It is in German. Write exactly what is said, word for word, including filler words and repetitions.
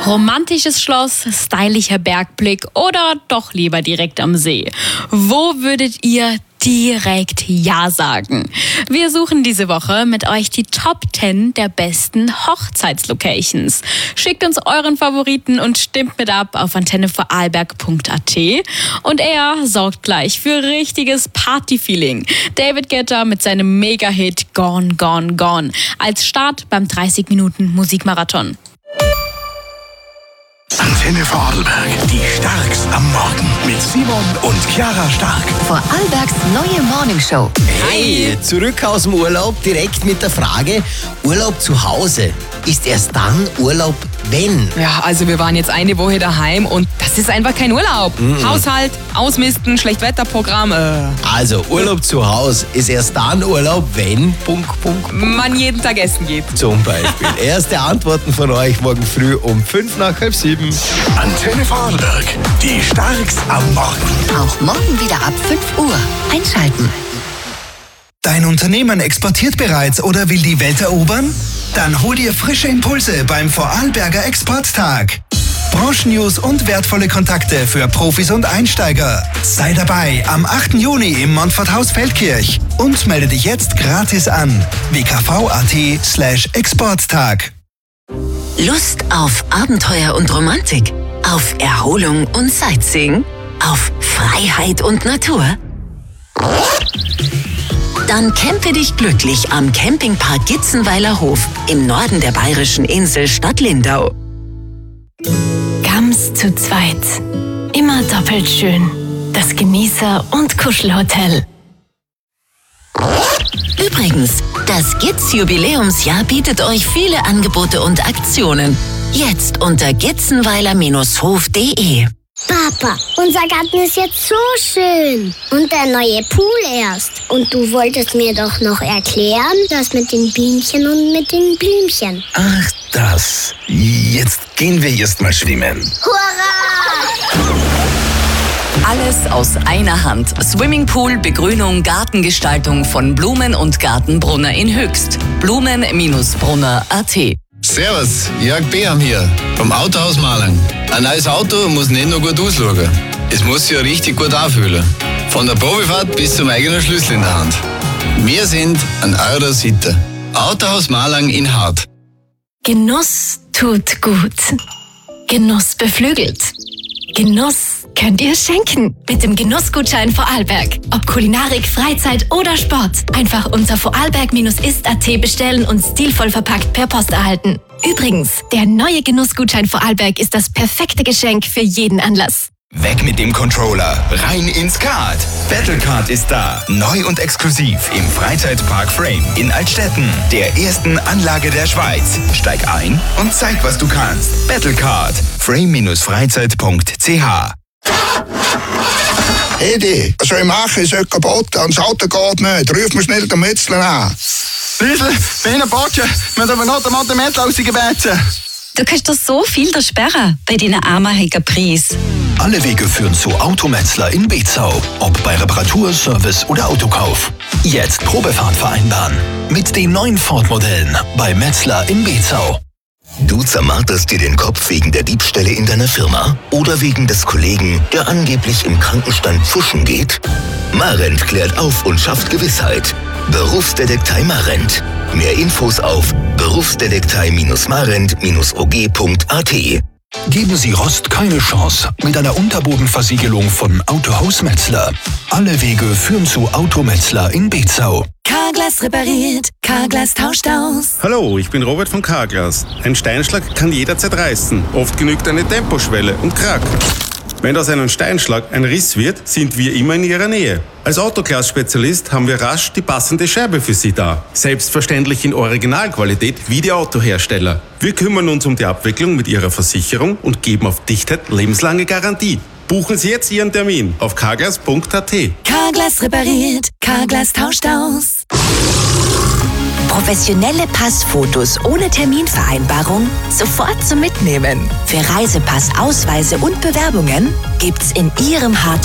Romantisches Schloss, stylischer Bergblick oder doch lieber direkt am See? Wo würdet ihr direkt Ja sagen? Wir suchen diese Woche mit euch die Top zehn der besten Hochzeitslocations. Schickt uns euren Favoriten und stimmt mit ab auf antenne vorarlberg punkt a t. Und er sorgt gleich für richtiges Partyfeeling. David Guetta mit seinem Mega-Hit Gone, Gone, Gone als Start beim dreißig Minuten Musikmarathon. Antenne Vorarlberg, die Starks am Morgen mit Simon und Chiara Stark. Vorarlbergs neue Morningshow. Hey, zurück aus dem Urlaub, direkt mit der Frage, Urlaub zu Hause, ist erst dann Urlaub, wenn? Ja, also wir waren jetzt eine Woche daheim und das ist einfach kein Urlaub. Mhm. Haushalt, Ausmisten, Schlechtwetterprogramm. Äh. Also Urlaub zu Hause ist erst dann Urlaub, wenn... Punkt, Punkt, Punkt. Man jeden Tag essen geht. Zum Beispiel. Erste Antworten von euch morgen früh um fünf nach halb sieben. Antenne Vorarlberg, die Starks am Morgen. Auch morgen wieder ab fünf Uhr. Einschalten. Dein Unternehmen exportiert bereits oder will die Welt erobern? Dann hol dir frische Impulse beim Vorarlberger Exporttag. Branchennews und wertvolle Kontakte für Profis und Einsteiger. Sei dabei am achten Juni im Montforthaus Feldkirch und melde dich jetzt gratis an. w k v punkt a t slash exporttag. Lust auf Abenteuer und Romantik? Auf Erholung und Sightseeing? Auf Freiheit und Natur? Dann campe dich glücklich am Campingpark Gitzenweiler Hof im Norden der bayerischen Insel Stadtlindau. Gams zu zweit. Immer doppelt schön. Das Genießer- und Kuschelhotel. Übrigens, das Gitz-Jubiläumsjahr bietet euch viele Angebote und Aktionen. Jetzt unter gitzenweiler Bindestrich hof punkt de. Papa, unser Garten ist jetzt so schön. Und der neue Pool erst. Und du wolltest mir doch noch erklären, das mit den Bienchen und mit den Blümchen. Ach, das. Jetzt gehen wir erst mal schwimmen. Hurra! Alles aus einer Hand. Swimmingpool, Begrünung, Gartengestaltung von Blumen und Gartenbrunner in Höchst. Blumen Brunner punkt a t. Servus, Jörg Beam hier, vom Autohaus Malang. Ein neues Auto muss nicht nur gut ausschauen, es muss sich ja richtig gut anfühlen. Von der Probefahrt bis zum eigenen Schlüssel in der Hand. Wir sind an eurer Seite. Autohaus Malang in Hart. Genuss tut gut. Genuss beflügelt. Genuss könnt ihr schenken mit dem Genussgutschein Vorarlberg. Ob Kulinarik, Freizeit oder Sport. Einfach unter vorarlberg Bindestrich ist punkt a t bestellen und stilvoll verpackt per Post erhalten. Übrigens, der neue Genussgutschein Vorarlberg ist das perfekte Geschenk für jeden Anlass. Weg mit dem Controller, rein ins Kart. Battlecard ist da. Neu und exklusiv im Freizeitpark Frame in Altstetten, der ersten Anlage der Schweiz. Steig ein und zeig, was du kannst. Battlecard. frame Bindestrich freizeit punkt c h. Edi, was soll ich machen? Ist heute kaputt und das Auto geht nicht. Ruf mir schnell den Mützler an. Riesel, Wiener Botsche, wir haben noch den Mathematik rausgebeten. Du kannst doch so viel sparen bei deinen einmaligen Preis. Alle Wege führen zu Autometzler in Bezau. Ob bei Reparatur, Service oder Autokauf. Jetzt Probefahrt vereinbaren. Mit den neuen Ford-Modellen bei Metzler in Bezau. Du zermarterst dir den Kopf wegen der Diebstähle in deiner Firma oder wegen des Kollegen, der angeblich im Krankenstand pfuschen geht? Marent klärt auf und schafft Gewissheit. Berufsdetektei Marent. Mehr Infos auf berufsdetektei marent o g punkt a t. Geben Sie Rost keine Chance mit einer Unterbodenversiegelung von Autohaus Metzler. Alle Wege führen zu Autometzler in Bezau. Carglass repariert, Carglass tauscht aus. Hallo, ich bin Robert von Carglass. Ein Steinschlag kann jederzeit reißen. Oft genügt eine Temposchwelle und krack. Wenn aus einem Steinschlag ein Riss wird, sind wir immer in Ihrer Nähe. Als Autoglas-Spezialist haben wir rasch die passende Scheibe für Sie da. Selbstverständlich in Originalqualität wie die Autohersteller. Wir kümmern uns um die Abwicklung mit Ihrer Versicherung und geben auf Dichtheit lebenslange Garantie. Buchen Sie jetzt Ihren Termin auf carglass punkt a t. Carglass repariert, Carglass tauscht aus. Professionelle Passfotos ohne Terminvereinbarung sofort zum Mitnehmen. Für Reisepass, Ausweise und Bewerbungen gibt's in Ihrem Hart